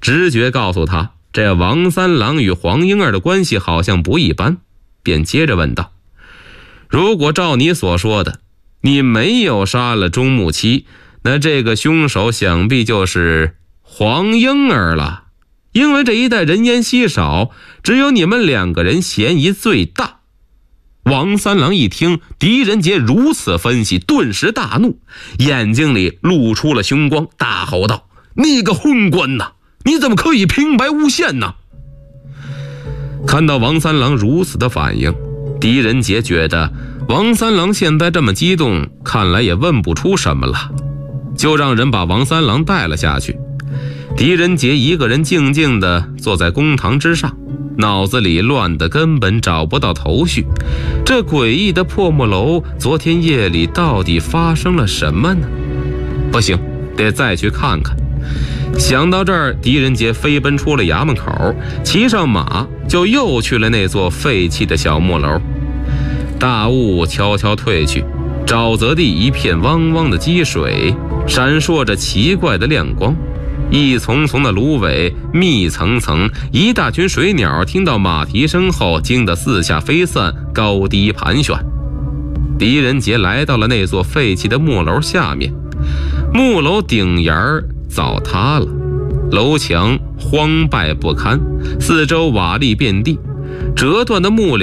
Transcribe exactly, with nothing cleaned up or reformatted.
直觉告诉他，这王三郎与黄莺儿的关系好像不一般，便接着问道：如果照你所说的，你没有杀了钟木七，那这个凶手想必就是黄莺儿了，因为这一带人烟稀少，只有你们两个人嫌疑最大。王三郎一听狄仁杰如此分析，顿时大怒，眼睛里露出了凶光，大吼道：你个昏官呐，你怎么可以平白无限呢？看到王三郎如此的反应，狄仁杰觉得王三郎现在这么激动，看来也问不出什么了，就让人把王三郎带了下去。狄仁杰一个人静静地坐在公堂之上，脑子里乱得根本找不到头绪。这诡异的破木楼昨天夜里到底发生了什么呢？不行，得再去看看。想到这儿，狄仁杰飞奔出了衙门口，骑上马就又去了那座废弃的小木楼。大雾悄悄退去，沼泽地一片汪汪的积水，闪烁着奇怪的亮光。一丛丛的芦苇密层层，一大群水鸟听到马蹄声后惊得四下飞散，高低盘旋。狄仁杰来到了那座废弃的木楼下面，木楼顶檐早塌了，楼墙荒败不堪，四周瓦砾遍地，折断的木